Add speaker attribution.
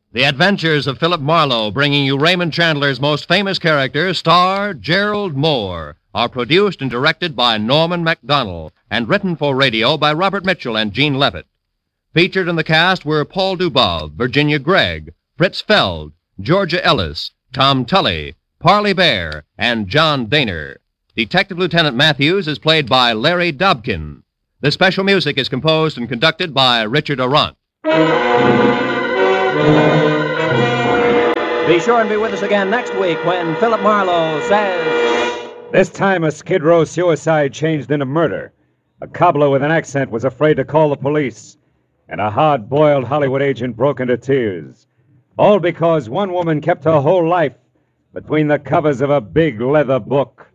Speaker 1: The Adventures of Philip Marlowe, bringing you Raymond Chandler's most famous character, star Gerald Moore, are produced and directed by Norman MacDonald and written for radio by Robert Mitchell and Gene Levitt. Featured in the cast were Paul Dubov, Virginia Gregg, Fritz Feld, Georgia Ellis, Tom Tully, Parley Bear, and John Daner. Detective Lieutenant Matthews is played by Larry Dobkin. The special music is composed and conducted by Richard Arant. Be sure and be with us again next week when Philip Marlowe says...
Speaker 2: This time a Skid Row suicide changed into murder. A cobbler with an accent was afraid to call the police, and a hard-boiled Hollywood agent broke into tears. All because one woman kept her whole life between the covers of a big leather book.